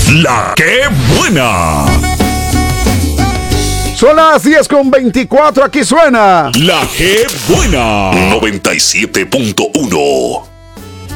La que buena. Son las 10:24, aquí suena La que buena. 97.1.